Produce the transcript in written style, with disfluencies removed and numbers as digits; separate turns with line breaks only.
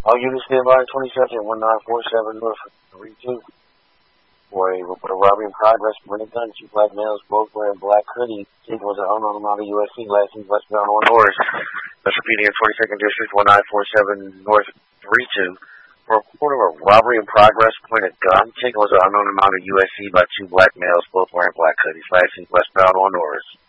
All units stand by 22nd, 1947 North 32. For a report of robbery in progress, Brennan gun, two black males, both wearing black hoodies. Taken was an unknown amount of USC, last seen westbound on Norris. That's repeating in 42nd District, 1947 North 32. For a report of a robbery in progress, pointed gun, taken was an unknown amount of USC by two black males, both wearing black hoodies, last seen westbound on Norris.